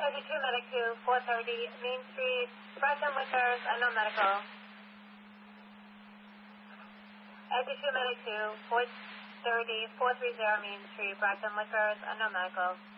82 Medic 2, 430 Main Street, Brockton Liquors, unknown medical. 82 Medic 2, 430 Main Street, Brockton Liquors, unknown medical.